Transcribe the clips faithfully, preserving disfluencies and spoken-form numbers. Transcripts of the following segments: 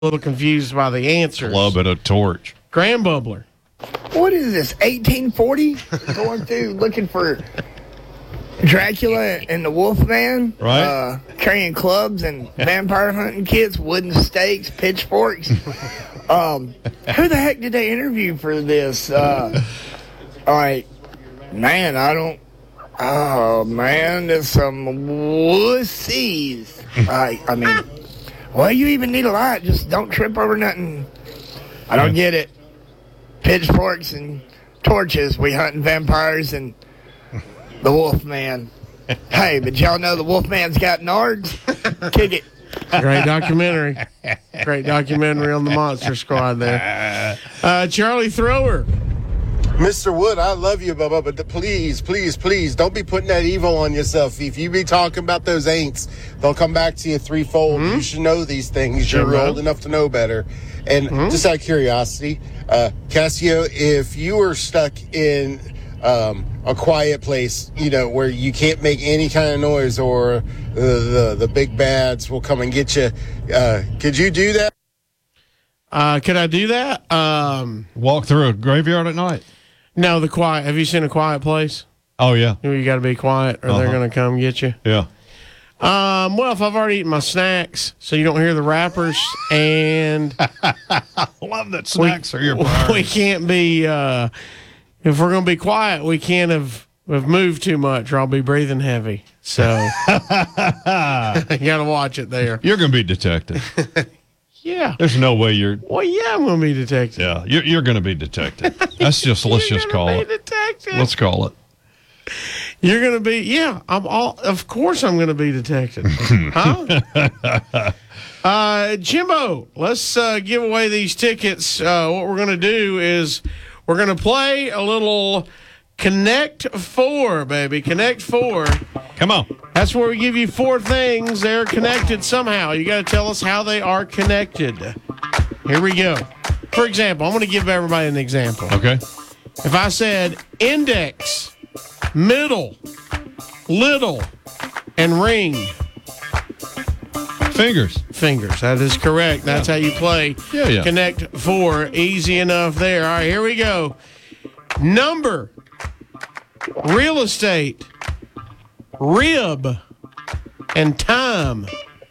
little confused by the answers. Club at a torch. Grand Bubbler. What is this, eighteen forty? Going through looking for Dracula and the Wolfman. Right. Uh, carrying clubs and vampire hunting kits, wooden stakes, pitchforks. um, who the heck did they interview for this? Uh, all right. Man, I don't. Oh, man, there's some wussies. I, I mean, well, you even need a light. Just don't trip over nothing. I don't get it. Pitchforks and torches. We hunting vampires and the Wolfman. Hey, but y'all know the Wolfman's got nards? Kick it. Great documentary. Great documentary on the Monster Squad there. Uh, Charlie Thrower. Mister Wood, I love you, Bubba, but the, please, please, please, don't be putting that evil on yourself. If you be talking about those ain'ts, they'll come back to you threefold. Mm-hmm. You should know these things. Sure You're know. old enough to know better. And mm-hmm. just out of curiosity, uh, Cassio, if you were stuck in um, a quiet place, you know, where you can't make any kind of noise or the, the, the big bads will come and get you, uh, could you do that? Uh, could I do that? Um, Walk through a graveyard at night? No, the quiet. Have you seen A Quiet Place? Oh, yeah. You got to be quiet or uh-huh. they're going to come get you. Yeah. Um, well, if I've already eaten my snacks, so you don't hear the wrappers, and I love that snacks we, are your priority. We can't be, uh, if we're going to be quiet, we can't have, have moved too much or I'll be breathing heavy. So you got to watch it there. You're going to be detected. Yeah. There's no way you're. Well, yeah, I'm going to be detected. Yeah, you're, you're going to be detected. That's just, let's just call it. Detected. Let's call it. You're going to be, yeah, I'm all, of course I'm going to be detected. Huh? uh, Jimbo, let's uh, give away these tickets. Uh, what we're going to do is we're going to play a little Connect Four, baby. Connect Four. Come on. That's where we give you four things. They're connected somehow. You got to tell us how they are connected. Here we go. For example, I'm going to give everybody an example. Okay. If I said index, middle, little, and ring. Fingers. Fingers. That is correct. That's yeah. how you play. Yeah, yeah. Connect Four. Easy enough there. All right, here we go. Number, real estate, rib, and time.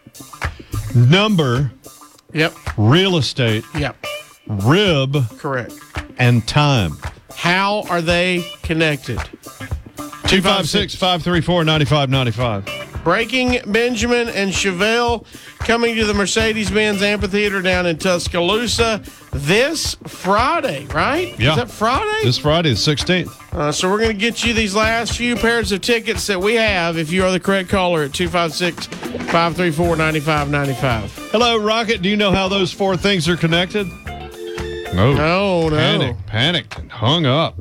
Number. Yep. Real estate. Yep. Rib. Correct. And time. How are they connected? two five six, five three four, nine five nine five. Breaking Benjamin and Chevelle coming to the Mercedes-Benz Amphitheater down in Tuscaloosa this Friday, right? Yeah. Is that Friday? This Friday, the sixteenth. Uh, so we're going to get you these last few pairs of tickets that we have if you are the correct caller at two five six, five three four, nine five nine five. Hello, Rocket. Do you know how those four things are connected? No. No, no. Panic, panicked and hung up.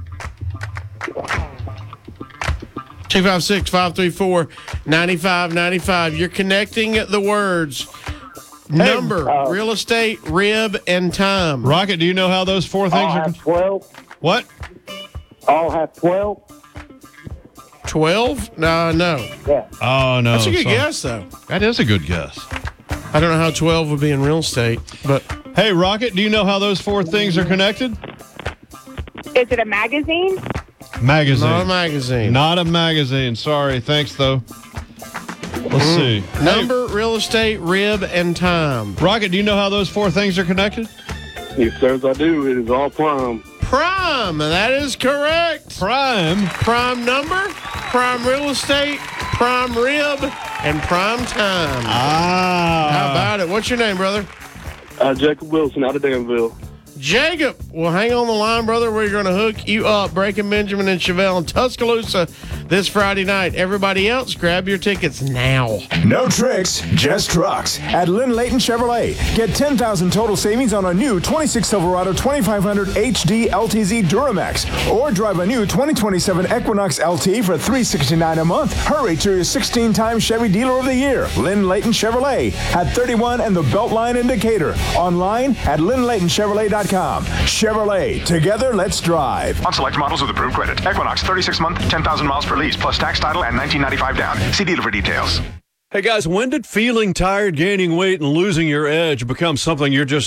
two five six, five three four, nine five nine five. You're connecting the words number, hey, uh, real estate, rib, and time. Rocket, do you know how those four things I'll are? have twelve. What? I'll have twelve. twelve? No, no. Yeah. Oh, no. That's a good sorry. guess, though. That is a good guess. I don't know how twelve would be in real estate, but. Hey, Rocket, do you know how those four things are connected? Is it a magazine? Magazine. Not a magazine. Not a magazine. Sorry. Thanks, though. Let's mm. see. Number, hey, real estate, rib, and time. Rocket, do you know how those four things are connected? Yes, sir, I do. It is all prime. Prime. That is correct. Prime. Prime number, prime real estate, prime rib, and prime time. Ah. How about it? What's your name, brother? Uh, Jacob Wilson out of Danville. Jacob, well, hang on the line, brother. We're going to hook you up. Breaking Benjamin and Chevelle in Tuscaloosa this Friday night. Everybody else, grab your tickets now. No tricks, just trucks. At Lynn Leighton Chevrolet, get ten thousand total savings on a new twenty-six Silverado twenty-five hundred H D L T Z Duramax, or drive a new twenty twenty-seven Equinox L T for three hundred sixty-nine dollars a month. Hurry to your sixteen-time Chevy Dealer of the Year, Lynn Leighton Chevrolet, at thirty-one and the Beltline Indicator. Online at lynn leighton chevrolet dot com. Chevrolet, together let's drive. On select models with approved credit. Equinox, thirty-six month, ten thousand miles per lease, plus tax, title, and nineteen ninety-five down. See dealer for details. Hey guys, when did feeling tired, gaining weight, and losing your edge become something you're just